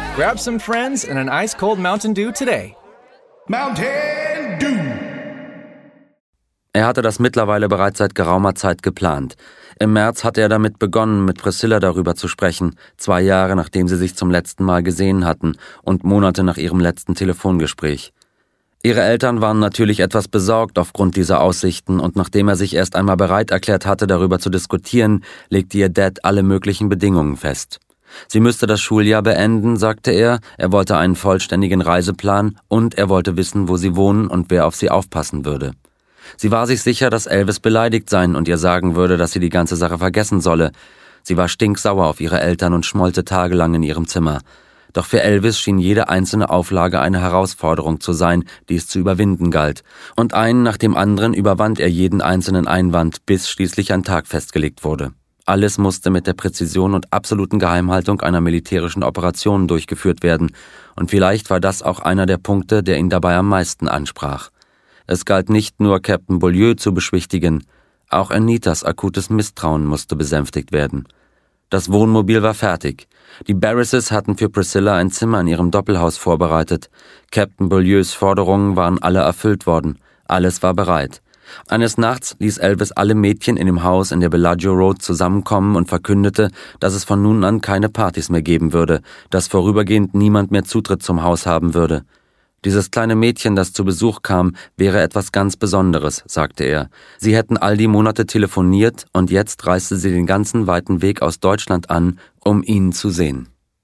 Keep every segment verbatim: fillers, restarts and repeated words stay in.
Grab some friends and an ice-cold Mountain Dew today. Mountain Dew! Er hatte das mittlerweile bereits seit geraumer Zeit geplant. Im März hatte er damit begonnen, mit Priscilla darüber zu sprechen, zwei Jahre nachdem sie sich zum letzten Mal gesehen hatten und Monate nach ihrem letzten Telefongespräch. Ihre Eltern waren natürlich etwas besorgt aufgrund dieser Aussichten und nachdem er sich erst einmal bereit erklärt hatte, darüber zu diskutieren, legte ihr Dad alle möglichen Bedingungen fest. Sie müsste das Schuljahr beenden, sagte er, er wollte einen vollständigen Reiseplan und er wollte wissen, wo sie wohnen und wer auf sie aufpassen würde. Sie war sich sicher, dass Elvis beleidigt sein und ihr sagen würde, dass sie die ganze Sache vergessen solle. Sie war stinksauer auf ihre Eltern und schmollte tagelang in ihrem Zimmer. Doch für Elvis schien jede einzelne Auflage eine Herausforderung zu sein, die es zu überwinden galt. Und einen nach dem anderen überwand er jeden einzelnen Einwand, bis schließlich ein Tag festgelegt wurde. Alles musste mit der Präzision und absoluten Geheimhaltung einer militärischen Operation durchgeführt werden. Und vielleicht war das auch einer der Punkte, der ihn dabei am meisten ansprach. Es galt nicht nur, Captain Beaulieu zu beschwichtigen, auch Anitas akutes Misstrauen musste besänftigt werden. Das Wohnmobil war fertig. Die Barrises hatten für Priscilla ein Zimmer in ihrem Doppelhaus vorbereitet. Captain Beaulieus Forderungen waren alle erfüllt worden. Alles war bereit. Eines Nachts ließ Elvis alle Mädchen in dem Haus in der Bellagio Road zusammenkommen und verkündete, dass es von nun an keine Partys mehr geben würde, dass vorübergehend niemand mehr Zutritt zum Haus haben würde. Dieses kleine Mädchen, das zu Besuch kam, wäre etwas ganz Besonderes, sagte er. Sie hätten all die Monate telefoniert und jetzt reiste sie den ganzen weiten Weg aus Deutschland an, um ihn zu sehen.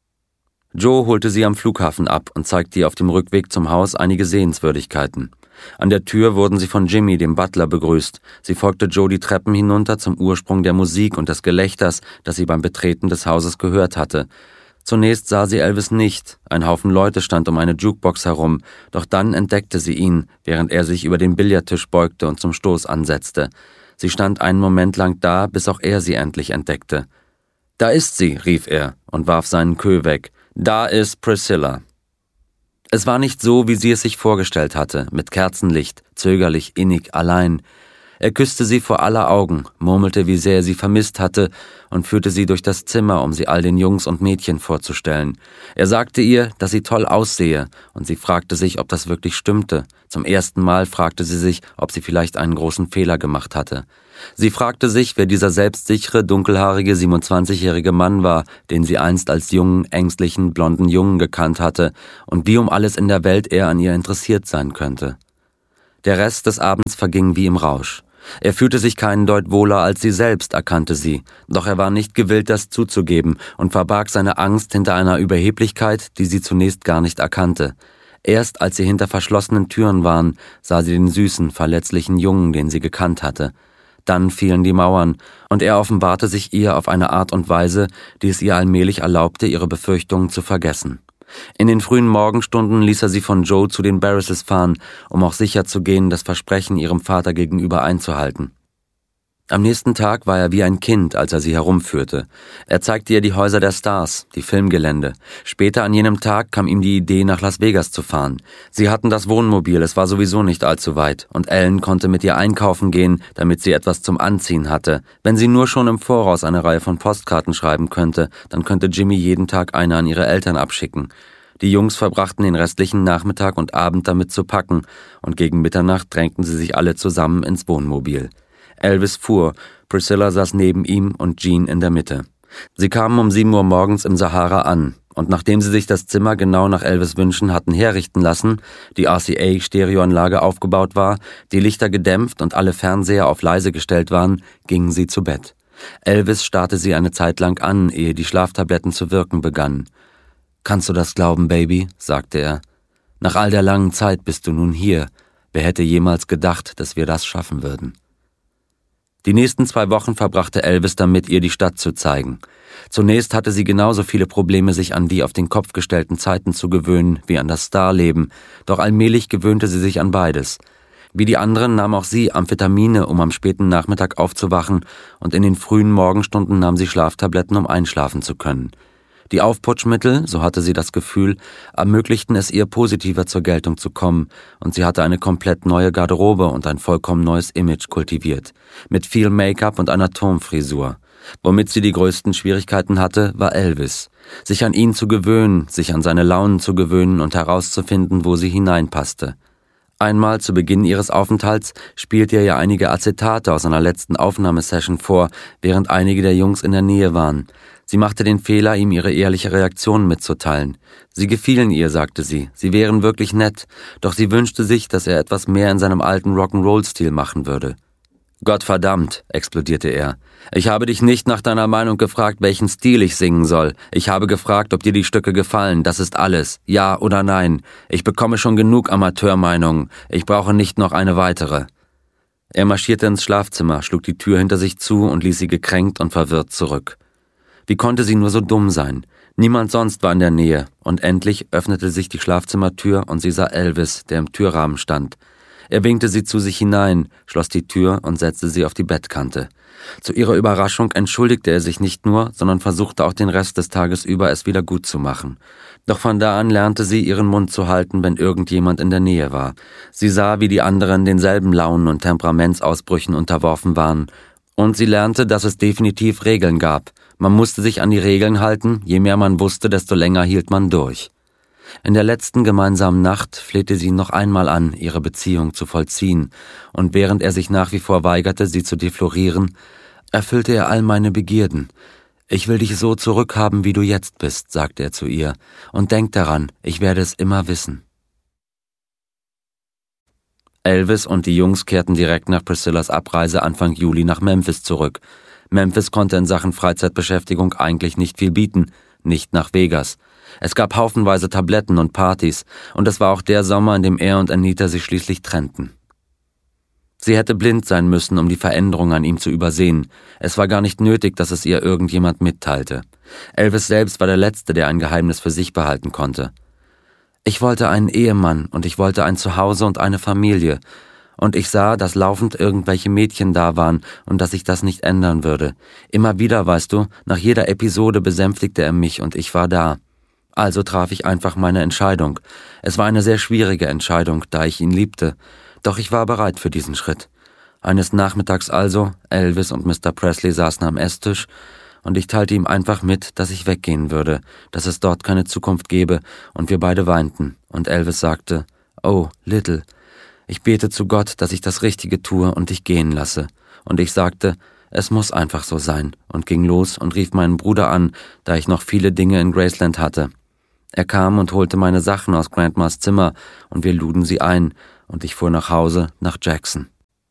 Joe holte sie am Flughafen ab und zeigte ihr auf dem Rückweg zum Haus einige Sehenswürdigkeiten. An der Tür wurden sie von Jimmy, dem Butler, begrüßt. Sie folgte Joe die Treppen hinunter zum Ursprung der Musik und des Gelächters, das sie beim Betreten des Hauses gehört hatte. Zunächst sah sie Elvis nicht, ein Haufen Leute stand um eine Jukebox herum, doch dann entdeckte sie ihn, während er sich über den Billardtisch beugte und zum Stoß ansetzte. Sie stand einen Moment lang da, bis auch er sie endlich entdeckte. »Da ist sie«, rief er und warf seinen Queue weg. »Da ist Priscilla.« Es war nicht so, wie sie es sich vorgestellt hatte, mit Kerzenlicht, zögerlich, innig, allein. Er küsste sie vor aller Augen, murmelte, wie sehr er sie vermisst hatte und führte sie durch das Zimmer, um sie all den Jungs und Mädchen vorzustellen. Er sagte ihr, dass sie toll aussehe, und sie fragte sich, ob das wirklich stimmte. Zum ersten Mal fragte sie sich, ob sie vielleicht einen großen Fehler gemacht hatte. Sie fragte sich, wer dieser selbstsichere, dunkelhaarige, siebenundzwanzigjährige Mann war, den sie einst als jungen, ängstlichen, blonden Jungen gekannt hatte und wie um alles in der Welt er an ihr interessiert sein könnte. Der Rest des Abends verging wie im Rausch. Er fühlte sich keinen Deut wohler als sie selbst, erkannte sie, doch er war nicht gewillt, das zuzugeben und verbarg seine Angst hinter einer Überheblichkeit, die sie zunächst gar nicht erkannte. Erst als sie hinter verschlossenen Türen waren, sah sie den süßen, verletzlichen Jungen, den sie gekannt hatte. Dann fielen die Mauern, und er offenbarte sich ihr auf eine Art und Weise, die es ihr allmählich erlaubte, ihre Befürchtungen zu vergessen. In den frühen Morgenstunden ließ er sie von Joe zu den Barrises fahren, um auch sicher zu gehen, das Versprechen ihrem Vater gegenüber einzuhalten. Am nächsten Tag war er wie ein Kind, als er sie herumführte. Er zeigte ihr die Häuser der Stars, die Filmgelände. Später an jenem Tag kam ihm die Idee, nach Las Vegas zu fahren. Sie hatten das Wohnmobil, es war sowieso nicht allzu weit, und Ellen konnte mit ihr einkaufen gehen, damit sie etwas zum Anziehen hatte. Wenn sie nur schon im Voraus eine Reihe von Postkarten schreiben könnte, dann könnte Jimmy jeden Tag eine an ihre Eltern abschicken. Die Jungs verbrachten den restlichen Nachmittag und Abend damit zu packen, und gegen Mitternacht drängten sie sich alle zusammen ins Wohnmobil. Elvis fuhr, Priscilla saß neben ihm und Jean in der Mitte. Sie kamen um sieben Uhr morgens im Sahara an, und nachdem sie sich das Zimmer genau nach Elvis' Wünschen hatten herrichten lassen, die R C A-Stereoanlage aufgebaut war, die Lichter gedämpft und alle Fernseher auf leise gestellt waren, gingen sie zu Bett. Elvis starrte sie eine Zeit lang an, ehe die Schlaftabletten zu wirken begannen. »Kannst du das glauben, Baby?« sagte er. »Nach all der langen Zeit bist du nun hier. Wer hätte jemals gedacht, dass wir das schaffen würden?« Die nächsten zwei Wochen verbrachte Elvis damit, ihr die Stadt zu zeigen. Zunächst hatte sie genauso viele Probleme, sich an die auf den Kopf gestellten Zeiten zu gewöhnen, wie an das Starleben, doch allmählich gewöhnte sie sich an beides. Wie die anderen nahm auch sie Amphetamine, um am späten Nachmittag aufzuwachen, und in den frühen Morgenstunden nahm sie Schlaftabletten, um einschlafen zu können. Die Aufputschmittel, so hatte sie das Gefühl, ermöglichten es ihr, positiver zur Geltung zu kommen, und sie hatte eine komplett neue Garderobe und ein vollkommen neues Image kultiviert, mit viel Make-up und einer Turmfrisur. Womit sie die größten Schwierigkeiten hatte, war Elvis. Sich an ihn zu gewöhnen, sich an seine Launen zu gewöhnen und herauszufinden, wo sie hineinpasste. Einmal zu Beginn ihres Aufenthalts spielte er ihr einige Acetate aus einer letzten Aufnahmesession vor, während einige der Jungs in der Nähe waren. Sie machte den Fehler, ihm ihre ehrliche Reaktion mitzuteilen. Sie gefielen ihr, sagte sie, sie wären wirklich nett, doch sie wünschte sich, dass er etwas mehr in seinem alten Rock'n'Roll-Stil machen würde. »Gottverdammt«, explodierte er. »Ich habe dich nicht nach deiner Meinung gefragt, welchen Stil ich singen soll. Ich habe gefragt, ob dir die Stücke gefallen. Das ist alles. Ja oder nein. Ich bekomme schon genug Amateurmeinungen. Ich brauche nicht noch eine weitere.« Er marschierte ins Schlafzimmer, schlug die Tür hinter sich zu und ließ sie gekränkt und verwirrt zurück. Wie konnte sie nur so dumm sein? Niemand sonst war in der Nähe, und endlich öffnete sich die Schlafzimmertür und sie sah Elvis, der im Türrahmen stand. Er winkte sie zu sich hinein, schloss die Tür und setzte sie auf die Bettkante. Zu ihrer Überraschung entschuldigte er sich nicht nur, sondern versuchte auch den Rest des Tages über es wieder gut zu machen. Doch von da an lernte sie, ihren Mund zu halten, wenn irgendjemand in der Nähe war. Sie sah, wie die anderen denselben Launen und Temperamentsausbrüchen unterworfen waren. Und sie lernte, dass es definitiv Regeln gab. Man musste sich an die Regeln halten, je mehr man wusste, desto länger hielt man durch. In der letzten gemeinsamen Nacht flehte sie ihn noch einmal an, ihre Beziehung zu vollziehen, und während er sich nach wie vor weigerte, sie zu deflorieren, erfüllte er all meine Begierden. »Ich will dich so zurückhaben, wie du jetzt bist«, sagte er zu ihr, »und denk daran, ich werde es immer wissen.« Elvis und die Jungs kehrten direkt nach Priscillas Abreise Anfang Juli nach Memphis zurück. Memphis konnte in Sachen Freizeitbeschäftigung eigentlich nicht viel bieten, nicht nach Vegas. Es gab haufenweise Tabletten und Partys, und es war auch der Sommer, in dem er und Anita sich schließlich trennten. Sie hätte blind sein müssen, um die Veränderung an ihm zu übersehen. Es war gar nicht nötig, dass es ihr irgendjemand mitteilte. Elvis selbst war der Letzte, der ein Geheimnis für sich behalten konnte. »Ich wollte einen Ehemann und ich wollte ein Zuhause und eine Familie. Und ich sah, dass laufend irgendwelche Mädchen da waren und dass sich das nicht ändern würde. Immer wieder, weißt du, nach jeder Episode besänftigte er mich und ich war da. Also traf ich einfach meine Entscheidung. Es war eine sehr schwierige Entscheidung, da ich ihn liebte. Doch ich war bereit für diesen Schritt. Eines Nachmittags also, Elvis und Mister Presley saßen am Esstisch und ich teilte ihm einfach mit, dass ich weggehen würde, dass es dort keine Zukunft gäbe, und wir beide weinten. Und Elvis sagte, »Oh, Little, ich bete zu Gott, dass ich das Richtige tue und dich gehen lasse.« Und ich sagte, es muss einfach so sein, und ging los und rief meinen Bruder an, da ich noch viele Dinge in Graceland hatte. Er kam und holte meine Sachen aus Grandmas Zimmer, und wir luden sie ein, und ich fuhr nach Hause, nach Jackson.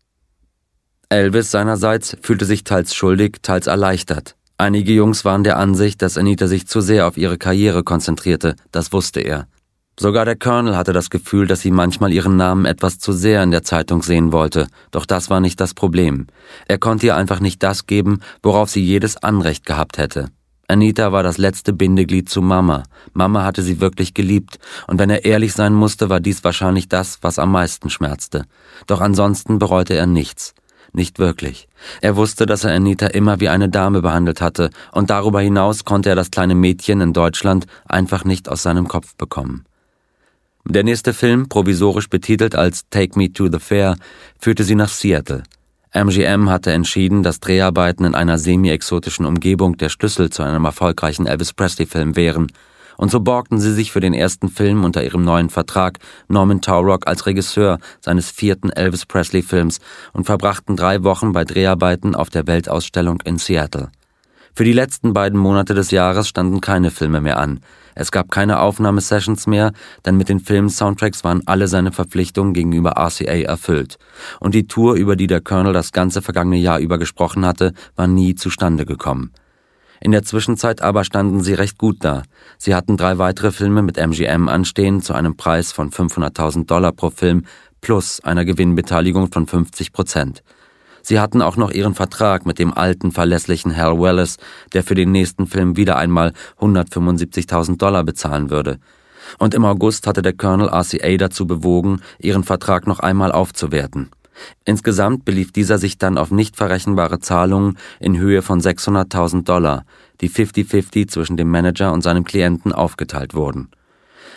Elvis seinerseits fühlte sich teils schuldig, teils erleichtert. Einige Jungs waren der Ansicht, dass Anita sich zu sehr auf ihre Karriere konzentrierte, das wusste er. Sogar der Colonel hatte das Gefühl, dass sie manchmal ihren Namen etwas zu sehr in der Zeitung sehen wollte, doch das war nicht das Problem. Er konnte ihr einfach nicht das geben, worauf sie jedes Anrecht gehabt hätte. Anita war das letzte Bindeglied zu Mama. Mama hatte sie wirklich geliebt, und wenn er ehrlich sein musste, war dies wahrscheinlich das, was am meisten schmerzte. Doch ansonsten bereute er nichts. Nicht wirklich. Er wusste, dass er Anita immer wie eine Dame behandelt hatte, und darüber hinaus konnte er das kleine Mädchen in Deutschland einfach nicht aus seinem Kopf bekommen. Der nächste Film, provisorisch betitelt als Take Me to the Fair, führte sie nach Seattle. M G M hatte entschieden, dass Dreharbeiten in einer semi-exotischen Umgebung der Schlüssel zu einem erfolgreichen Elvis Presley-Film wären, und so borgten sie sich für den ersten Film unter ihrem neuen Vertrag Norman Taurog als Regisseur seines vierten Elvis Presley-Films und verbrachten drei Wochen bei Dreharbeiten auf der Weltausstellung in Seattle. Für die letzten beiden Monate des Jahres standen keine Filme mehr an. Es gab keine Aufnahmesessions mehr, denn mit den Film-Soundtracks waren alle seine Verpflichtungen gegenüber R C A erfüllt. Und die Tour, über die der Colonel das ganze vergangene Jahr über gesprochen hatte, war nie zustande gekommen. In der Zwischenzeit aber standen sie recht gut da. Sie hatten drei weitere Filme mit M G M anstehen, zu einem Preis von fünfhunderttausend Dollar pro Film plus einer Gewinnbeteiligung von fünfzig Prozent. Sie hatten auch noch ihren Vertrag mit dem alten, verlässlichen Hal Wallace, der für den nächsten Film wieder einmal hundertfünfundsiebzigtausend Dollar bezahlen würde. Und im August hatte der Colonel R C A dazu bewogen, ihren Vertrag noch einmal aufzuwerten. Insgesamt belief dieser sich dann auf nicht verrechenbare Zahlungen in Höhe von sechshunderttausend Dollar, die fünfzig fünfzig zwischen dem Manager und seinem Klienten aufgeteilt wurden.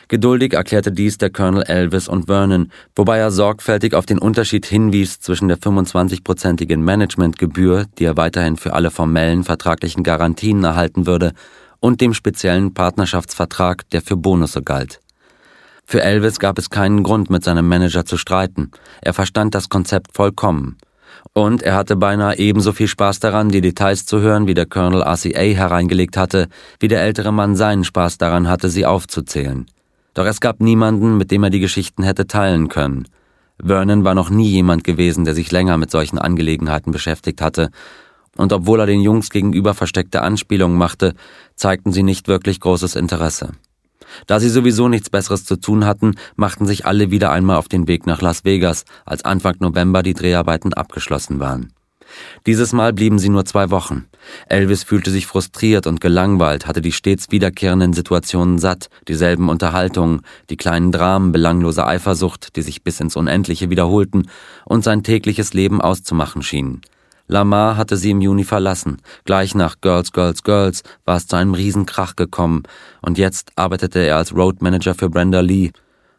Geduldig erklärte dies der Colonel Elvis und Vernon, wobei er sorgfältig auf den Unterschied hinwies zwischen der fünfundzwanzigprozentigen Managementgebühr, die er weiterhin für alle formellen vertraglichen Garantien erhalten würde, und dem speziellen Partnerschaftsvertrag, der für Bonusse galt. Für Elvis gab es keinen Grund, mit seinem Manager zu streiten. Er verstand das Konzept vollkommen. Und er hatte beinahe ebenso viel Spaß daran, die Details zu hören, wie der Colonel R C A hereingelegt hatte, wie der ältere Mann seinen Spaß daran hatte, sie aufzuzählen. Doch es gab niemanden, mit dem er die Geschichten hätte teilen können. Vernon war noch nie jemand gewesen, der sich länger mit solchen Angelegenheiten beschäftigt hatte, und obwohl er den Jungs gegenüber versteckte Anspielungen machte, zeigten sie nicht wirklich großes Interesse. Da sie sowieso nichts Besseres zu tun hatten, machten sich alle wieder einmal auf den Weg nach Las Vegas, als Anfang November die Dreharbeiten abgeschlossen waren. Dieses Mal blieben sie nur zwei Wochen. Elvis fühlte sich frustriert und gelangweilt, hatte die stets wiederkehrenden Situationen satt, dieselben Unterhaltungen, die kleinen Dramen belangloser Eifersucht, die sich bis ins Unendliche wiederholten und sein tägliches Leben auszumachen schienen. Lamar hatte sie im Juni verlassen. Gleich nach Girls, Girls, Girls war es zu einem Riesenkrach gekommen und jetzt arbeitete er als Roadmanager für Brenda Lee.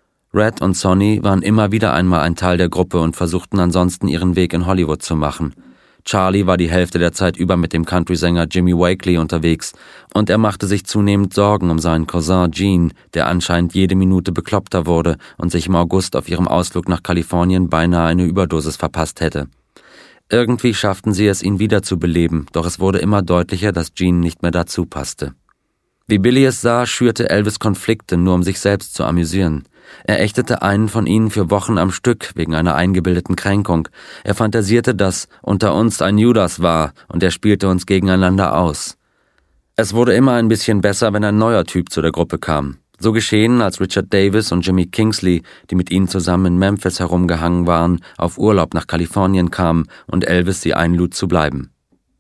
Red und Sonny waren immer wieder einmal ein Teil der Gruppe und versuchten ansonsten ihren Weg in Hollywood zu machen. Charlie war die Hälfte der Zeit über mit dem Country-Sänger Jimmy Wakely unterwegs und er machte sich zunehmend Sorgen um seinen Cousin Gene, der anscheinend jede Minute bekloppter wurde und sich im August auf ihrem Ausflug nach Kalifornien beinahe eine Überdosis verpasst hätte. Irgendwie schafften sie es, ihn wiederzubeleben, doch es wurde immer deutlicher, dass Gene nicht mehr dazu passte. Wie Billy es sah, schürte Elvis Konflikte, nur um sich selbst zu amüsieren. Er ächtete einen von ihnen für Wochen am Stück wegen einer eingebildeten Kränkung. Er fantasierte, dass unter uns ein Judas war und er spielte uns gegeneinander aus. Es wurde immer ein bisschen besser, wenn ein neuer Typ zu der Gruppe kam. So geschehen, als Richard Davis und Jimmy Kingsley, die mit ihnen zusammen in Memphis herumgehangen waren, auf Urlaub nach Kalifornien kamen und Elvis sie einlud zu bleiben.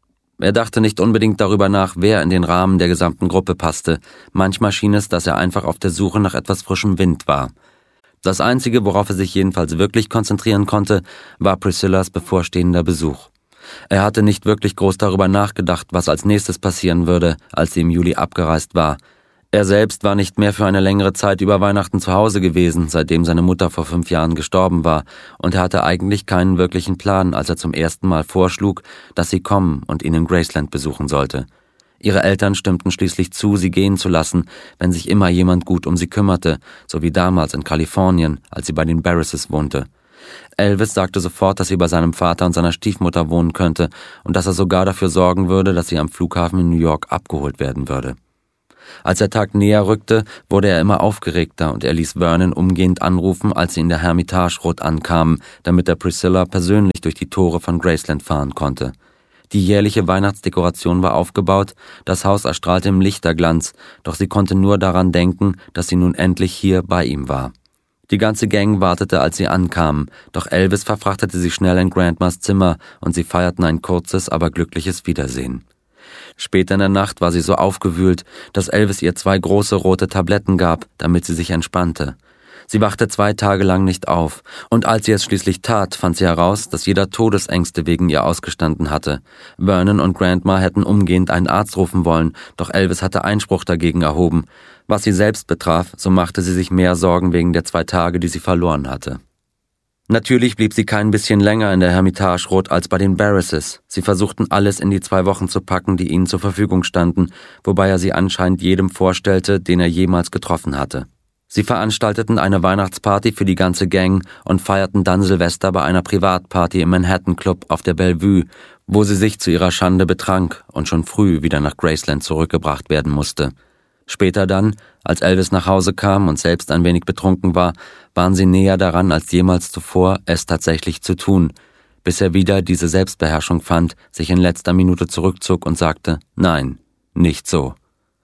Er dachte nicht unbedingt darüber nach, wer in den Rahmen der gesamten Gruppe passte. Manchmal schien es, dass er einfach auf der Suche nach etwas frischem Wind war. Das Einzige, worauf er sich jedenfalls wirklich konzentrieren konnte, war Priscillas bevorstehender Besuch. Er hatte nicht wirklich groß darüber nachgedacht, was als nächstes passieren würde, als sie im Juli abgereist war. Er selbst war nicht mehr für eine längere Zeit über Weihnachten zu Hause gewesen, seitdem seine Mutter vor fünf Jahren gestorben war, und er hatte eigentlich keinen wirklichen Plan, als er zum ersten Mal vorschlug, dass sie kommen und ihn in Graceland besuchen sollte. Ihre Eltern stimmten schließlich zu, sie gehen zu lassen, wenn sich immer jemand gut um sie kümmerte, so wie damals in Kalifornien, als sie bei den Barrises wohnte. Elvis sagte sofort, dass sie bei seinem Vater und seiner Stiefmutter wohnen könnte und dass er sogar dafür sorgen würde, dass sie am Flughafen in New York abgeholt werden würde. Als der Tag näher rückte, wurde er immer aufgeregter und er ließ Vernon umgehend anrufen, als sie in der Hermitage Road ankamen, damit er Priscilla persönlich durch die Tore von Graceland fahren konnte. Die jährliche Weihnachtsdekoration war aufgebaut, das Haus erstrahlte im Lichterglanz, doch sie konnte nur daran denken, dass sie nun endlich hier bei ihm war. Die ganze Gang wartete, als sie ankamen, doch Elvis verfrachtete sie schnell in Grandmas Zimmer und sie feierten ein kurzes, aber glückliches Wiedersehen. Später in der Nacht war sie so aufgewühlt, dass Elvis ihr zwei große rote Tabletten gab, damit sie sich entspannte. Sie wachte zwei Tage lang nicht auf, und als sie es schließlich tat, fand sie heraus, dass jeder Todesängste wegen ihr ausgestanden hatte. Vernon und Grandma hätten umgehend einen Arzt rufen wollen, doch Elvis hatte Einspruch dagegen erhoben. Was sie selbst betraf, so machte sie sich mehr Sorgen wegen der zwei Tage, die sie verloren hatte. Natürlich blieb sie kein bisschen länger in der Hermitage Road als bei den Barrises. Sie versuchten alles in die zwei Wochen zu packen, die ihnen zur Verfügung standen, wobei er sie anscheinend jedem vorstellte, den er jemals getroffen hatte. Sie veranstalteten eine Weihnachtsparty für die ganze Gang und feierten dann Silvester bei einer Privatparty im Manhattan Club auf der Bellevue, wo sie sich zu ihrer Schande betrank und schon früh wieder nach Graceland zurückgebracht werden musste. Später dann, als Elvis nach Hause kam und selbst ein wenig betrunken war, waren sie näher daran als jemals zuvor, es tatsächlich zu tun, bis er wieder diese Selbstbeherrschung fand, sich in letzter Minute zurückzog und sagte, nein, nicht so.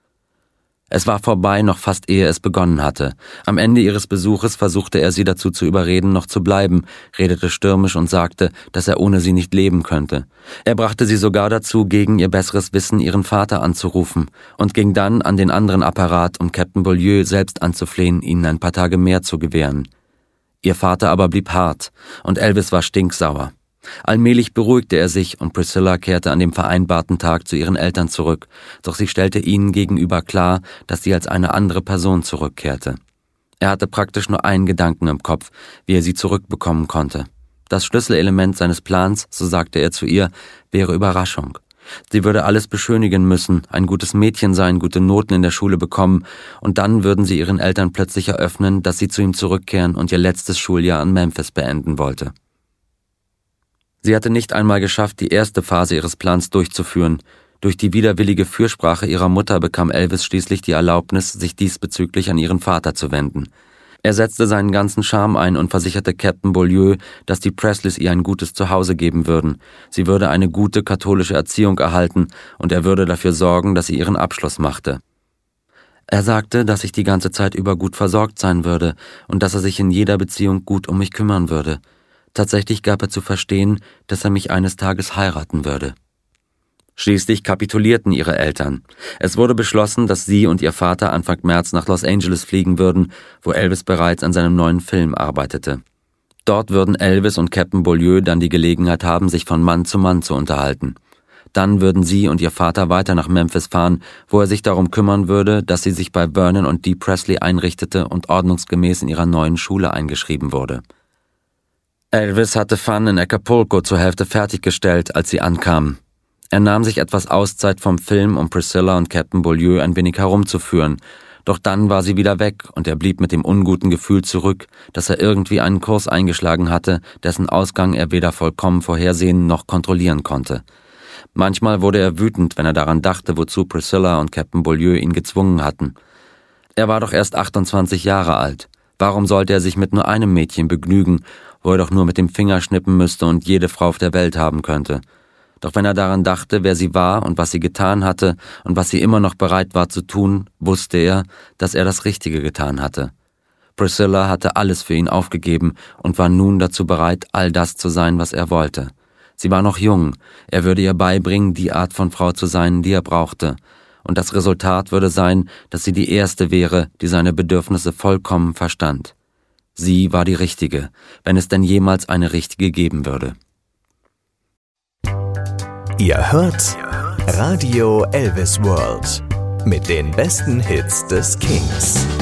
Es war vorbei, noch fast ehe es begonnen hatte. Am Ende ihres Besuches versuchte er sie dazu zu überreden, noch zu bleiben, redete stürmisch und sagte, dass er ohne sie nicht leben könnte. Er brachte sie sogar dazu, gegen ihr besseres Wissen ihren Vater anzurufen und ging dann an den anderen Apparat, um Captain Beaulieu selbst anzuflehen, ihnen ein paar Tage mehr zu gewähren. Ihr Vater aber blieb hart und Elvis war stinksauer. Allmählich beruhigte er sich und Priscilla kehrte an dem vereinbarten Tag zu ihren Eltern zurück, doch sie stellte ihnen gegenüber klar, dass sie als eine andere Person zurückkehrte. Er hatte praktisch nur einen Gedanken im Kopf, wie er sie zurückbekommen konnte. Das Schlüsselelement seines Plans, so sagte er zu ihr, wäre Überraschung. Sie würde alles beschönigen müssen, ein gutes Mädchen sein, gute Noten in der Schule bekommen, und dann würden sie ihren Eltern plötzlich eröffnen, dass sie zu ihm zurückkehren und ihr letztes Schuljahr in Memphis beenden wollte. Sie hatte nicht einmal geschafft, die erste Phase ihres Plans durchzuführen. Durch die widerwillige Fürsprache ihrer Mutter bekam Elvis schließlich die Erlaubnis, sich diesbezüglich an ihren Vater zu wenden. Er setzte seinen ganzen Charme ein und versicherte Captain Beaulieu, dass die Presleys ihr ein gutes Zuhause geben würden. Sie würde eine gute katholische Erziehung erhalten und er würde dafür sorgen, dass sie ihren Abschluss machte. Er sagte, dass ich die ganze Zeit über gut versorgt sein würde und dass er sich in jeder Beziehung gut um mich kümmern würde. Tatsächlich gab er zu verstehen, dass er mich eines Tages heiraten würde. Schließlich kapitulierten ihre Eltern. Es wurde beschlossen, dass sie und ihr Vater Anfang März nach Los Angeles fliegen würden, wo Elvis bereits an seinem neuen Film arbeitete. Dort würden Elvis und Captain Beaulieu dann die Gelegenheit haben, sich von Mann zu Mann zu unterhalten. Dann würden sie und ihr Vater weiter nach Memphis fahren, wo er sich darum kümmern würde, dass sie sich bei Vernon und Dee Presley einrichtete und ordnungsgemäß in ihrer neuen Schule eingeschrieben wurde. Elvis hatte Fun in Acapulco zur Hälfte fertiggestellt, als sie ankamen. Er nahm sich etwas Auszeit vom Film, um Priscilla und Captain Beaulieu ein wenig herumzuführen, doch dann war sie wieder weg und er blieb mit dem unguten Gefühl zurück, dass er irgendwie einen Kurs eingeschlagen hatte, dessen Ausgang er weder vollkommen vorhersehen noch kontrollieren konnte. Manchmal wurde er wütend, wenn er daran dachte, wozu Priscilla und Captain Beaulieu ihn gezwungen hatten. Er war doch erst achtundzwanzig Jahre alt. Warum sollte er sich mit nur einem Mädchen begnügen, wo er doch nur mit dem Finger schnippen müsste und jede Frau auf der Welt haben könnte? Doch wenn er daran dachte, wer sie war und was sie getan hatte und was sie immer noch bereit war zu tun, wusste er, dass er das Richtige getan hatte. Priscilla hatte alles für ihn aufgegeben und war nun dazu bereit, all das zu sein, was er wollte. Sie war noch jung, er würde ihr beibringen, die Art von Frau zu sein, die er brauchte. Und das Resultat würde sein, dass sie die Erste wäre, die seine Bedürfnisse vollkommen verstand. Sie war die Richtige, wenn es denn jemals eine Richtige geben würde. Ihr hört Radio Elvis World mit den besten Hits des Kings.